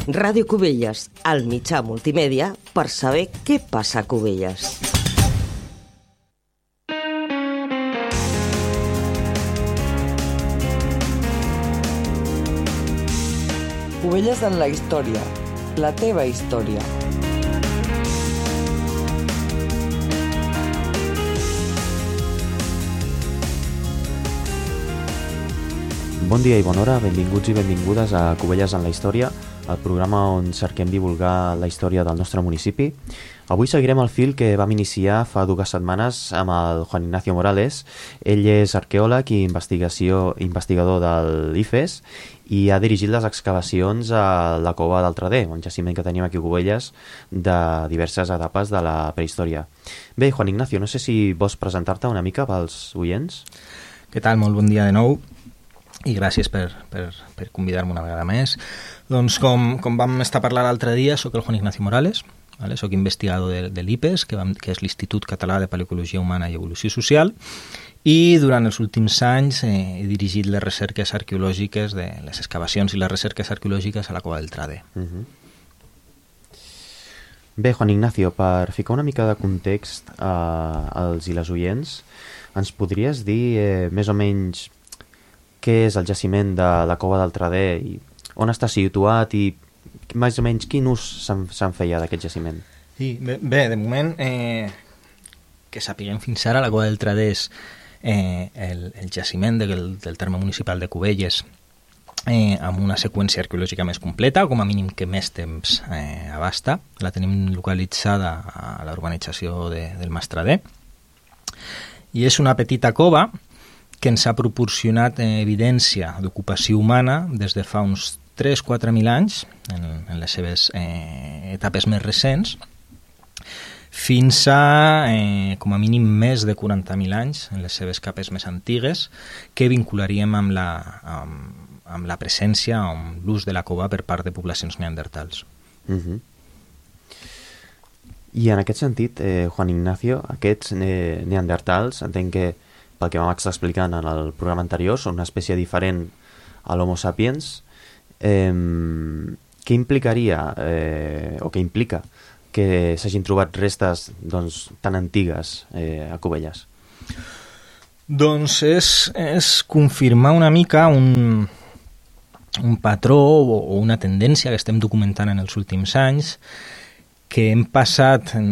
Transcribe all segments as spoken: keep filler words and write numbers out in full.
Ràdio Cubelles, el mitjà multimèdia per saber què passa a Cubelles. Cubelles en la història, la teva història. Bon dia i bona hora, benvinguts i benvingudes a Cubelles en la història, el programa on cerquem divulgar la història del nostre municipi. Avui seguirem el fil que vam iniciar fa dues setmanes amb el Juan Ignacio Morales. Ell és arqueòleg i investigació, investigador del I F E S i ha dirigit les excavacions a la cova del Trader, un jaciment que tenim aquí a Cubelles de diverses etapes de la prehistòria. Bé, Juan Ignacio, no sé si vols presentar-te una mica pels oients. Què tal? Molt bon dia de nou. I gràcies per, per, per convidar-me una vegada més. Doncs com, com vam estar parlant l'altre dia, soc el Juan Ignacio Morales, vale? Soc investigador de, de l'I P E S, que, vam, que és l'Institut Català de Paleoecologia Humana i Evolució Social, i durant els últims anys eh, he dirigit les recerques arqueològiques, de les excavacions i les recerques arqueològiques a la cova del Trader. Uh-huh. Bé, Juan Ignacio, per ficar una mica de context eh, als i les oients, ens podries dir eh, més o menys què és el jaciment de la cova del Trader i on està situat i més o menys quin ús se'n, se'n feia d'aquest jaciment? Sí, bé, bé, de moment eh, que sapiguem fins ara, la cova del Trader és eh, el, el jaciment de, del, del terme municipal de Cubelles eh, amb una seqüència arqueològica més completa, o com a mínim que més temps eh, abasta. La tenim localitzada a la urbanització de, del Mas Trader i és una petita cova que ens ha proporcionat eh, evidència d'ocupació humana des de fa uns tres a quatre mil anys, en, en les seves eh, etapes més recents, fins a, eh, com a mínim, més de quaranta mil anys, en les seves capes més antigues, que vincularíem amb la, amb, amb la presència, amb l'ús de la cova per part de poblacions neandertals. Uh-huh. I en aquest sentit, eh, Juan Ignacio, aquests eh, neandertals, entenc que pel que vam estar explicant en el programa anterior, són una espècie diferent a l'Homo sapiens. Eh, què implicaria, eh, o què implica, que s'hagin trobat restes doncs, tan antigues eh, a Cubelles? Doncs és, és confirmar una mica un, un patró o, o una tendència que estem documentant en els últims anys, que hem passat en...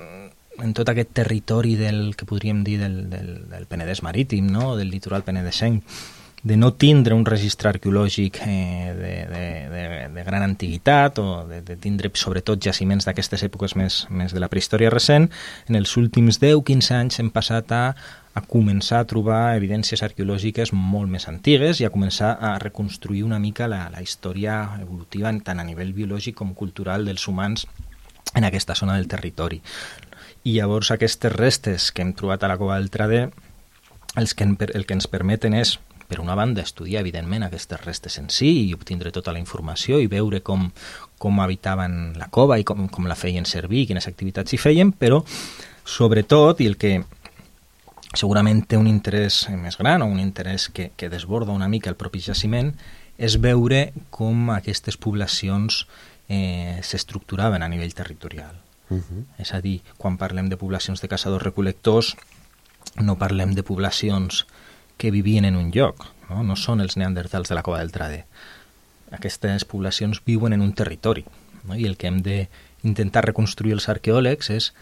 en tot aquest territori del que podríem dir del, del, del Penedès marítim, no? Del litoral penedesenc, de no tindre un registre arqueològic eh, de, de, de, de gran antiguitat o de, de tindre sobretot jaciments d'aquestes èpoques més, més de la prehistòria recent. En els últims deu a quinze anys hem passat a, a començar a trobar evidències arqueològiques molt més antigues i a començar a reconstruir una mica la, la història evolutiva tant a nivell biològic com cultural dels humans en aquesta zona del territori. I llavors aquestes restes que hem trobat a la cova del Trader els que, el que ens permeten és, per una banda, estudiar evidentment aquestes restes en si i obtindre tota la informació i veure com, com habitaven la cova i com, com la feien servir, quines activitats hi feien, però sobretot, i el que segurament té un interès més gran o un interès que, que desborda una mica el propi jaciment, és veure com aquestes poblacions eh, s'estructuraven a nivell territorial. Uh-huh. És a dir, quan parlem de poblacions de caçadors-recol·lectors no parlem de poblacions que vivien en un lloc, no? No són els neandertals de la cova del Trader. Aquestes poblacions viuen en un territori, no? I el que hem d'intentar reconstruir els arqueòlegs és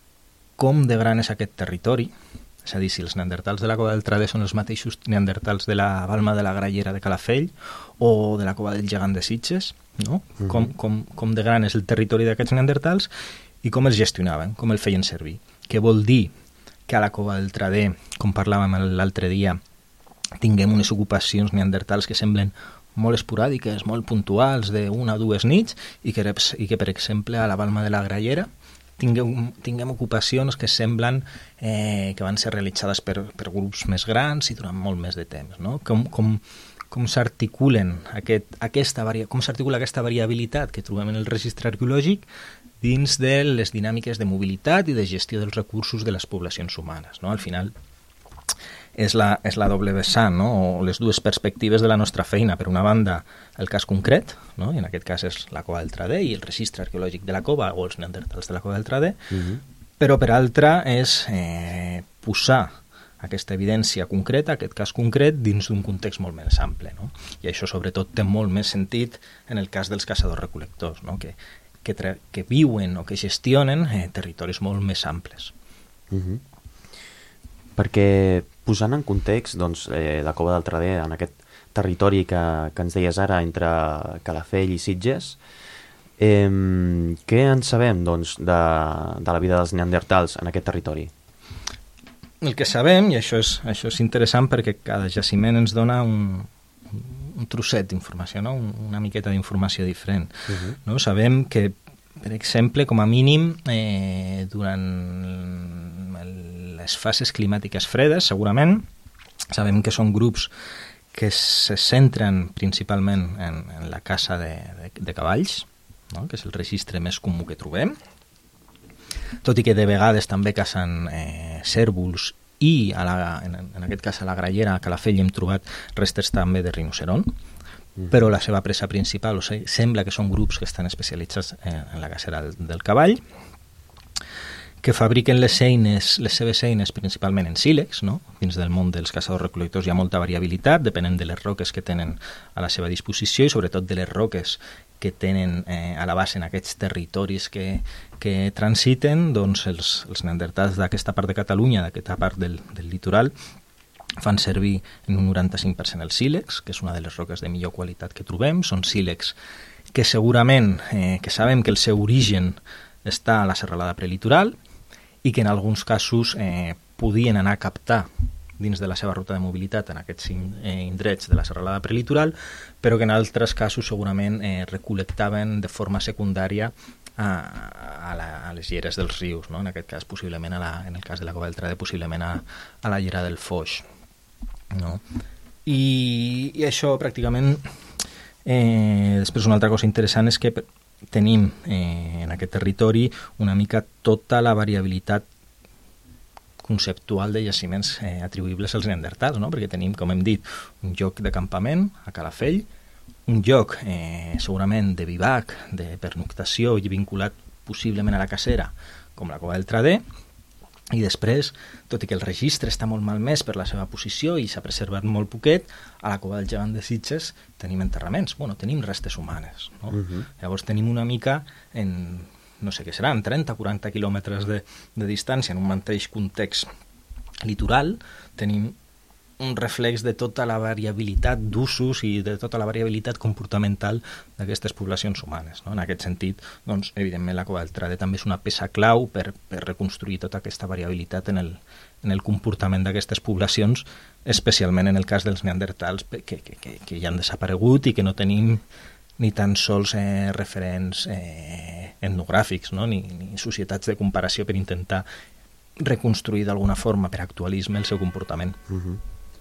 com de gran és aquest territori, és a dir, si els neandertals de la cova del Trader són els mateixos neandertals de la Balma de la Grallera de Calafell o de la cova del Gegant de Sitges, no? Uh-huh. com, com, com de gran és el territori d'aquests neandertals i com els gestionaven, com el feien servir. Què vol dir que a la cova del Trader, com parlàvem l'altre dia, tinguem unes ocupacions neandertals que semblen molt esporàdiques, molt puntuals, d'una o dues nits, i que, i que per exemple, a la Balma de la Grallera tinguem, tinguem ocupacions que semblen eh, que van ser realitzades per, per grups més grans i durant molt més de temps, no? Com, com, com s'articulen aquest, aquesta, com s'articula aquesta variabilitat que trobem en el registre arqueològic dins de les dinàmiques de mobilitat i de gestió dels recursos de les poblacions humanes, no? Al final, és la, és la doble vessant, no? O les dues perspectives de la nostra feina. Per una banda, el cas concret, no? I en aquest cas és la cova del Tradè i el registre arqueològic de la cova o els neandertals de la cova del Tradè, uh-huh. Però per altra és eh, posar aquesta evidència concreta, aquest cas concret, dins d'un context molt més ample, no? I això sobretot té molt més sentit en el cas dels caçadors-recol·lectors, no? que, que, tra- que viuen o que gestionen eh, territoris molt més amples. Uh-huh. Perquè posant en context doncs, eh, la cova del Tradè en aquest territori que, que ens deies ara entre Calafell i Sitges, eh, què en sabem doncs, de, de la vida dels neandertals en aquest territori? El que sabem, i això és, això és interessant perquè cada jaciment ens dona un, un trosset d'informació, no? Una miqueta d'informació diferent. Uh-huh. No? Sabem que, per exemple, com a mínim, eh, durant les fases climàtiques fredes, segurament, sabem que són grups que se centren principalment en, en la caça de, de, de cavalls, no? Que és el registre més comú que trobem, tot i que de vegades també cacen eh, cérvols i a la, en, en aquest cas a la Grallera, a Calafell, hem trobat restes també de rinoceront, mm. però la seva presa principal, o sigui, sembla que són grups que estan especialitzats en, en la cacera del, del cavall, que fabriquen les eines, les seves eines principalment en sílex, no? Dins del món dels caçadors-recol·lectors hi ha molta variabilitat, depenent de les roques que tenen a la seva disposició i sobretot de les roques que tenen eh, a la base en aquests territoris que, que transiten, doncs els, els neandertals d'aquesta part de Catalunya, d'aquesta part del, del litoral, fan servir en un noranta-cinc per cent el sílex, que és una de les roques de millor qualitat que trobem. Són sílex que segurament, eh, que sabem que el seu origen està a la serralada prelitoral i que en alguns casos eh, podien anar a captar dins de la seva ruta de mobilitat en aquests indrets de la serralada prelitoral, però que en altres casos segurament eh, recol·lectaven de forma secundària a, a, la, a les lleres dels rius, no? En aquest cas possiblement, a la, en el cas de la cova del Tradè, possiblement a, a la llera del Foix. No? I, i això pràcticament... Eh, després una altra cosa interessant és que tenim eh, en aquest territori una mica tota la variabilitat conceptual de jaciments eh, atribuïbles als neandertals, no? Perquè tenim, com hem dit, un lloc de campament a Calafell, un lloc eh, segurament de vivac, de pernoctació i vinculat possiblement a la cacera, com la cova del Tradè, i després, tot i que el registre està molt malmès per la seva posició i s'ha preservat molt poquet, a la cova del Gegant de Sitges tenim enterraments, bueno, tenim restes humanes, no? Uh-huh. Llavors tenim una mica en, no sé què seran, trenta a quaranta quilòmetres de, de distància en un mateix context litoral, tenim un reflex de tota la variabilitat d'usos i de tota la variabilitat comportamental d'aquestes poblacions humanes, no? En aquest sentit, doncs, evidentment, la cova del Tradè també és una peça clau per, per reconstruir tota aquesta variabilitat en el, en el comportament d'aquestes poblacions, especialment en el cas dels neandertals, que, que, que, que ja han desaparegut i que no tenim ni tan sols eh, referents eh, etnogràfics, no? ni, ni societats de comparació per intentar reconstruir d'alguna forma, per actualisme, el seu comportament. Uh-huh.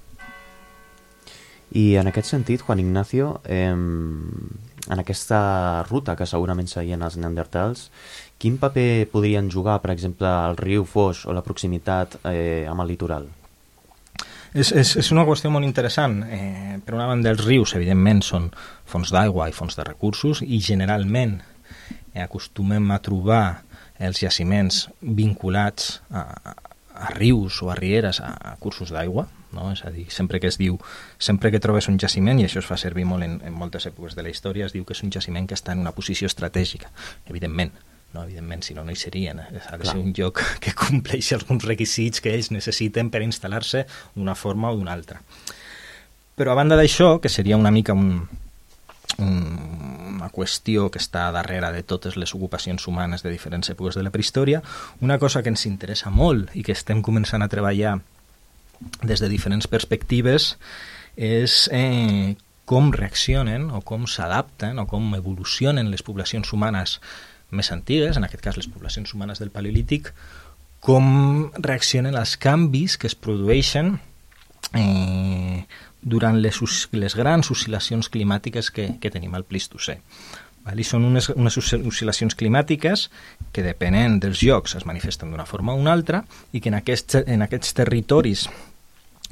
I en aquest sentit, Juan Ignacio, eh, en aquesta ruta que segurament seguien els neandertals, quin paper podrien jugar, per exemple, el riu Foix o la proximitat eh, amb el litoral? És, és, és una qüestió molt interessant. Eh, per una banda, els rius, evidentment, són fonts d'aigua i fonts de recursos i generalment eh, acostumem a trobar els jaciments vinculats a, a rius o a rieres, a, a cursos d'aigua, no? És a dir, sempre que es diu, sempre que trobes un jaciment, i això es fa servir molt en, en moltes èpoques de la història, es diu que és un jaciment que està en una posició estratègica, evidentment. No, evidentment, si no, no hi serien. Ha de Clar. ser un lloc que compleixi alguns requisits que ells necessiten per instal·lar-se d'una forma o d'una altra. Però a banda d'això, que seria una mica un, un, una qüestió que està darrere de totes les ocupacions humanes de diferents èpoques de la prehistòria, una cosa que ens interessa molt i que estem començant a treballar des de diferents perspectives és eh, com reaccionen o com s'adapten o com evolucionen les poblacions humanes més antigues, en aquest cas les poblacions humanes del Paleolític, com reaccionen als canvis que es produeixen eh, durant les, les grans oscil·lacions climàtiques que, que tenim al Plistocè. Val? I són unes, unes oscil·lacions climàtiques que, depenent dels llocs, es manifesten d'una forma o una altra i que en aquests, en aquests territoris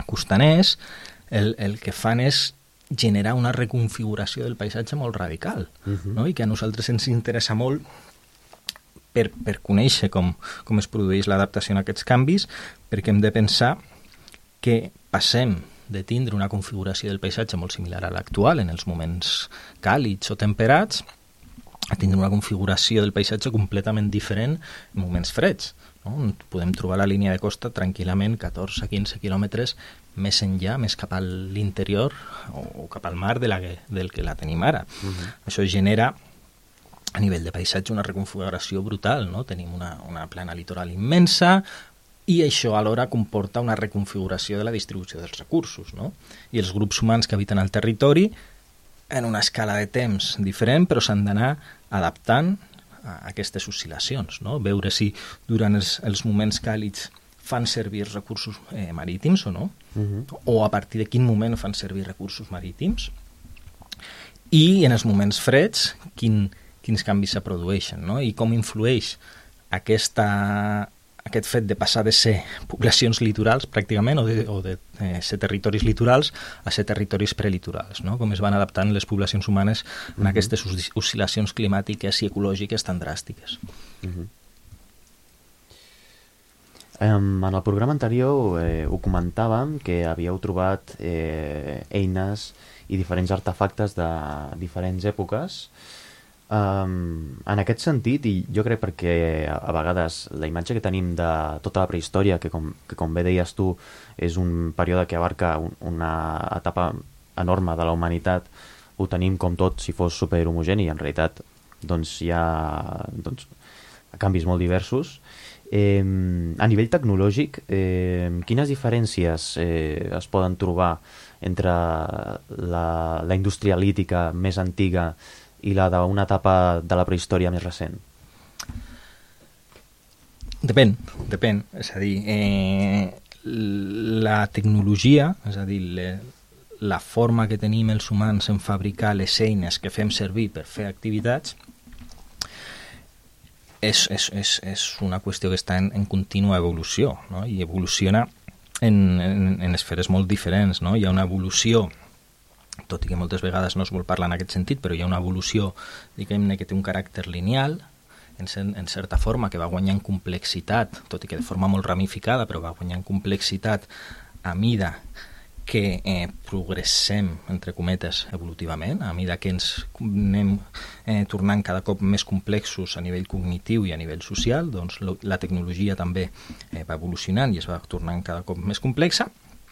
costaners, el, el que fan és generar una reconfiguració del paisatge molt radical, uh-huh. no? I que a nosaltres ens interessa molt per, per conèixer com, com es produeix l'adaptació a aquests canvis, perquè hem de pensar que passem de tindre una configuració del paisatge molt similar a l'actual en els moments càlids o temperats a tindre una configuració del paisatge completament diferent en moments freds. No? Podem trobar la línia de costa tranquil·lament catorze a quinze quilòmetres més enllà, més cap a l'interior o cap al mar de la, del que la tenim ara. Uh-huh. Això genera a nivell de paisatge una reconfiguració brutal, no? Tenim una, una plana litoral immensa i això alhora comporta una reconfiguració de la distribució dels recursos, no? I els grups humans que habiten al territori en una escala de temps diferent, però s'han d'anar adaptant a aquestes oscil·lacions, no? Veure si durant els, els moments càlids fan servir recursos eh, marítims o no, uh-huh. o a partir de quin moment fan servir recursos marítims, i en els moments freds quin, quins canvis se produeixen, no? I com influeix aquesta, aquest fet de passar de ser poblacions litorals pràcticament o de, o de eh, ser territoris litorals a ser territoris prelitorals, no? Com es van adaptant les poblacions humanes en uh-huh. aquestes oscil·lacions climàtiques i ecològiques tan dràstiques. Uh-huh. Um, en el programa anterior eh, ho comentàvem que havíeu trobat eh, eines i diferents artefactes de diferents èpoques. Um, en aquest sentit, i jo crec perquè a, a vegades la imatge que tenim de tota la prehistòria, que com, que com bé deies tu és un període que abarca un, una etapa enorme de la humanitat, ho tenim com tot si fos superhomogeni, i en realitat doncs, hi ha doncs, canvis molt diversos. Eh, a nivell tecnològic, eh, quines diferències eh, es poden trobar entre la, la indústria lítica més antiga i la d'una etapa de la prehistòria més recent? Depèn, depèn. És a dir, eh, la tecnologia, és a dir, le, la forma que tenim els humans en fabricar les eines que fem servir per fer activitats és, és, és, és una qüestió que està en, en contínua evolució, no? I evoluciona en, en, en esferes molt diferents, no? Hi ha una evolució, tot i que moltes vegades no es vol parlar en aquest sentit, però hi ha una evolució, diguem-ne, que té un caràcter lineal, en, en certa forma, que va guanyant complexitat, tot i que de forma molt ramificada, però va guanyant complexitat a mida que eh, progressem, entre cometes, evolutivament, a mida que ens anem eh, tornant cada cop més complexos a nivell cognitiu i a nivell social, doncs lo, la tecnologia també eh, va evolucionant i es va tornant cada cop més complexa,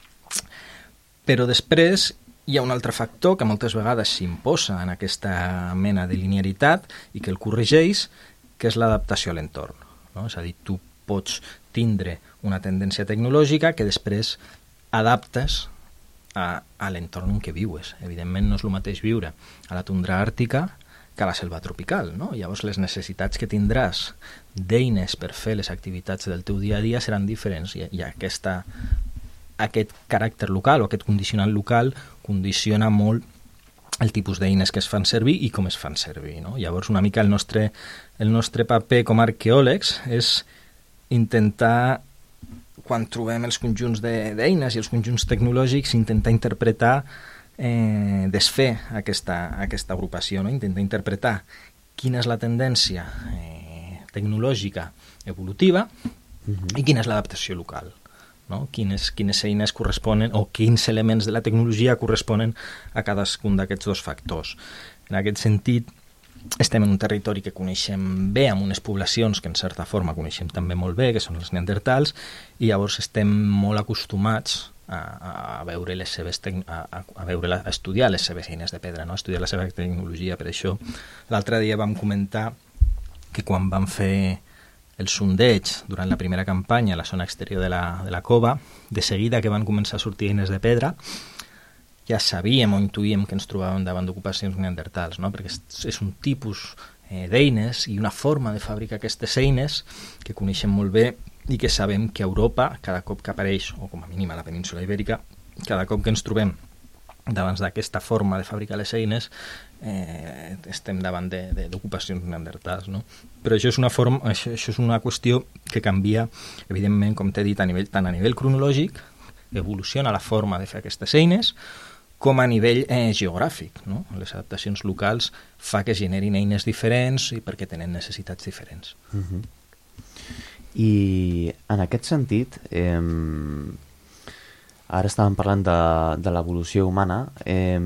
però després hi ha un altre factor que moltes vegades s'imposa en aquesta mena de linearitat i que el corregeix, que és l'adaptació a l'entorn, no? És a dir, tu pots tindre una tendència tecnològica que després adaptes a, a l'entorn en què viues. Evidentment no és el mateix viure a la tundra àrtica que a la selva tropical, no? Llavors les necessitats que tindràs d'eines per fer les activitats del teu dia a dia seran diferents i, i aquesta, aquest caràcter local o aquest condicionant local condiciona molt el tipus d'eines que es fan servir i com es fan servir, no? Llavors una mica el nostre, el nostre paper com a arqueòlegs és intentar, quan trobem els conjunts d'eines i els conjunts tecnològics, intentar interpretar, eh, desfer aquesta, aquesta agrupació, no? Intentar interpretar quina és la tendència eh, tecnològica evolutiva uh-huh. i quina és l'adaptació local, no? Quines, quines eines corresponen o quins elements de la tecnologia corresponen a cadascun d'aquests dos factors. En aquest sentit, estem en un territori que coneixem bé, amb unes poblacions que en certa forma coneixem també molt bé, que són els neandertals, i llavors estem molt acostumats a, a veure les seves tec... a, a, veure la, a estudiar les seves eines de pedra, no? A estudiar la seva tecnologia. Per això l'altre dia vam comentar que quan vam fer el sondeig durant la primera campanya a la zona exterior de la, de la cova, de seguida que van començar a sortir eines de pedra, ja sabíem o intuïem que ens trobàvem davant d'ocupacions neandertals, no? Perquè és, és un tipus eh, d'eines i una forma de fabricar aquestes eines que coneixem molt bé i que sabem que a Europa, cada cop que apareix, o com a mínim a la península Ibèrica, cada cop que ens trobem davant d'aquesta forma de fabricar les eines, eh, estem davant d'ocupacions neandertals, no? Però això és una forma, això, això és una qüestió que canvia, evidentment, com t'he dit, a nivell, tant a nivell cronològic, evoluciona la forma de fer aquestes eines, com a nivell eh, geogràfic, no? Les adaptacions locals fa que generin eines diferents i perquè tenen necessitats diferents. Uh-huh. I en aquest sentit, eh, ara estàvem parlant de, de l'evolució humana, eh,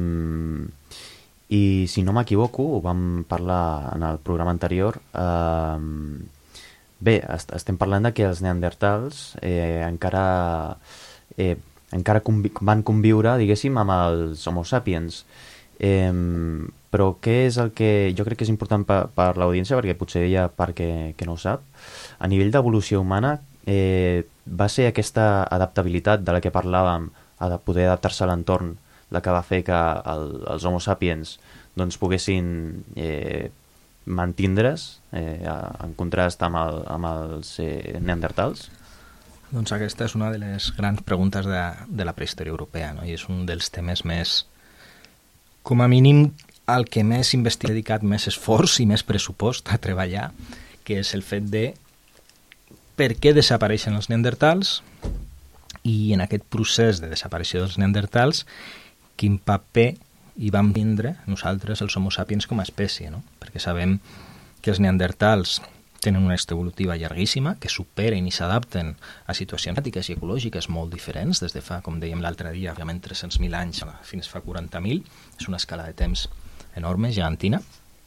i si no m'equivoco, ho vam parlar en el programa anterior, eh, bé, est estem parlant de que els neandertals eh, encara, eh, encara convi van conviure, diguéssim, amb els homo sapiens. Eh, però què és el que jo crec que és important per, per l'audiència, perquè potser hi ha part que, que no ho sap, a nivell d'evolució humana, eh, va ser aquesta adaptabilitat de la que parlàvem, de poder adaptar-se a l'entorn, la que va fer que el, els homo sapiens doncs, poguessin eh, mantindre's eh, en contrast amb, el, amb els eh, neandertals? Doncs aquesta és una de les grans preguntes de, de la prehistòria europea, no? I és un dels temes més, com a mínim, al que més investigat, dedicat més esforç i més pressupost a treballar, que és el fet de per què desapareixen els neandertals i en aquest procés de desaparició dels neandertals quin paper hi vam tindre nosaltres, els homo sapiens, com a espècie, no? Perquè sabem que els neandertals tenen una història evolutiva llarguíssima, que superen i s'adapten a situacions climàtiques i ecològiques molt diferents, des de fa, com dèiem l'altre dia, òbviament tres-cents mil anys fins fa quaranta mil, és una escala de temps enorme, gegantina,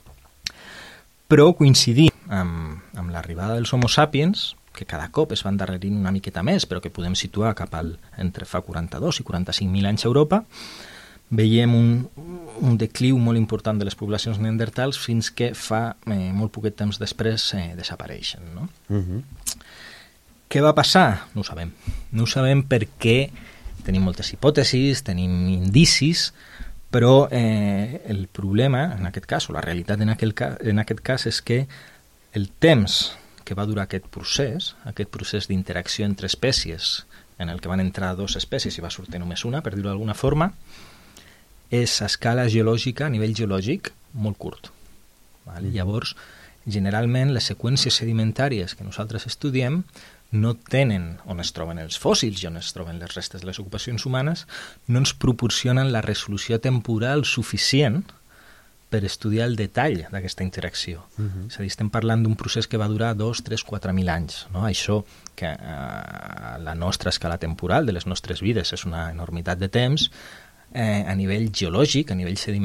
però coincidir amb, amb l'arribada dels homo sapiens, que cada cop es van endarrerint una miqueta més, però que podem situar cap al, entre fa quaranta-dos i quaranta-cinc mil anys a Europa, veiem un, un decliu molt important de les poblacions neandertals fins que fa eh, molt poquet temps després eh, desapareixen, no? Uh-huh. Què va passar? No ho sabem. No ho sabem perquè tenim moltes hipòtesis, tenim indicis, però eh, el problema, en aquest cas, o la realitat en, aquel ca en aquest cas, és que el temps que va durar aquest procés, aquest procés d'interacció entre espècies, en el que van entrar dues espècies i va sortir només una, per dir-ho d'alguna forma, és a escala geològica, a nivell geològic, molt curt. Vale? Llavors, generalment, les seqüències sedimentàries que nosaltres estudiem no tenen on es troben els fòssils i on es troben les restes de les ocupacions humanes, no ens proporcionen la resolució temporal suficient per estudiar el detall d'aquesta interacció. Uh-huh. És a dir, estem parlant d'un procés que va durar dos, tres, quatre mil anys. No? Això, que a la nostra escala temporal de les nostres vides és una enormitat de temps, eh, a nivell geològic, a nivell sedimentari,